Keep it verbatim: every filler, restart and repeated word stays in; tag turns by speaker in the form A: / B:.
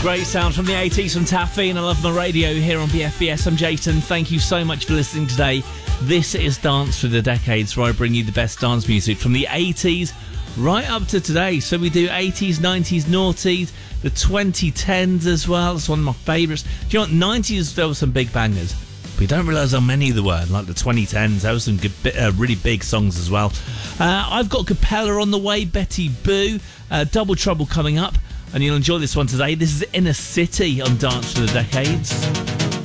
A: Great sound from the eighties from Taffy, and I love my radio here on B F B S. I'm Jason. Thank you so much for listening today. This is Dance Through the Decades, where I bring you the best dance music from the eighties right up to today. So we do eighties, nineties, noughties, the twenty tens as well. It's one of my favourites. Do you know what? nineties, there were some big bangers. But you don't realise how many there were. Like the twenty tens, there were some good, uh, really big songs as well. Uh, I've got Capella on the way, Betty Boo, uh, Double Trouble coming up. And you'll enjoy this one today. This is Inner City on Dance for the Decades.